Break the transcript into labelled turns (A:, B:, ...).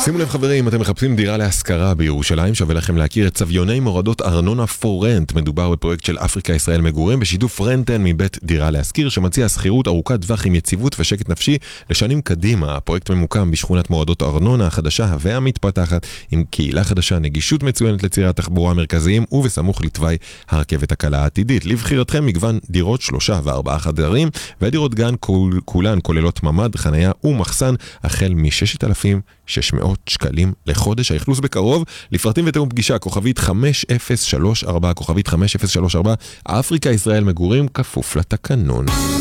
A: שימו לב חברים, אתם מחפשים דירה להשכרה בירושלים, שווה לכם להכיר את צביוני מורדות ארנונה פורנט. מדובר בפרויקט של אפריקה ישראל מגורים בשיתוף רנטן מבית דירה להשכיר, שמציע שכירות ארוכת טווח עם יציבות ושקט נפשי לשנים קדימה. הפרויקט ממוקם בשכונת מורדות ארנונה החדשה והמתפתחת, עם קהילה חדשה, נגישות מצוינת לצירי התחבורה המרכזיים ובסמוך לתוואי הרכבת הקלה העתידית. לבחירתכם מגוון דירות 3 ו4 חדרים, והדירות גן כולן כוללות ממ"ד, חניה ומחסן, החל מ-6,600 שקלים לחודש. האכלוס בקרוב. לפרטים ותאום פגישה כוכבית 5034, כוכבית 5034. אפריקה ישראל מגורים, כפוף לתקנון.